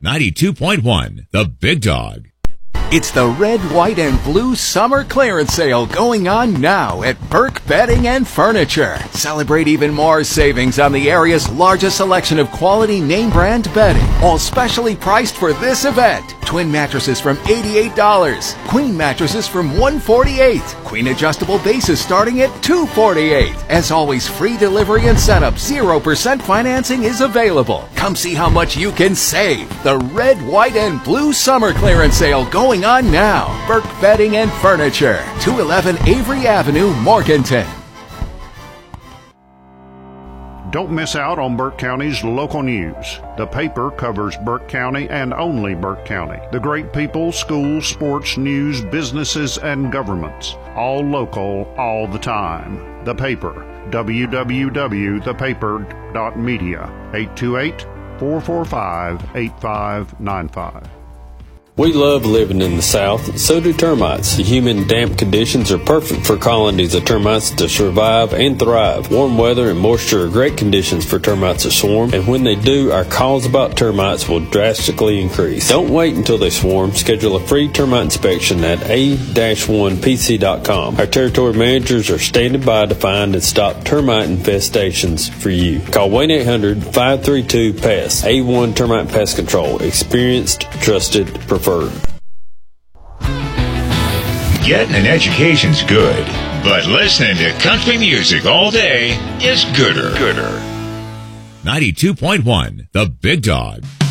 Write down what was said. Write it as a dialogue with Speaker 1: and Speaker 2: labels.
Speaker 1: 92.1, The Big Dog.
Speaker 2: It's the red, white, and blue summer clearance sale going on now at Burke Bedding and Furniture. Celebrate even more savings on the area's largest selection of quality name brand bedding, all specially priced for this event. Twin mattresses from $88, queen mattresses from $148, queen adjustable bases starting at $248. As always, free delivery and setup, 0% financing is available. Come see how much you can save. The red, white, and blue summer clearance sale going on now. Burke Bedding and Furniture, 211 Avery Avenue, Morganton.
Speaker 3: Don't miss out on Burke County's local news. The paper covers Burke County and only Burke County. The great people, schools, sports, news, businesses, and governments. All local, all the time. The paper. www.thepaper.media. 828-445-8595.
Speaker 4: We love living in the South, so do termites. The humid, damp conditions are perfect for colonies of termites to survive and thrive. Warm weather and moisture are great conditions for termites to swarm, and when they do, our calls about termites will drastically increase. Don't wait until they swarm. Schedule a free termite inspection at a-1pc.com. Our territory managers are standing by to find and stop termite infestations for you. Call 1-800-532-PEST. A1 Termite Pest Control. Experienced, trusted, preferred.
Speaker 5: Getting an education's good, but listening to country music all day is gooder.
Speaker 1: 92.1, The Big Dog.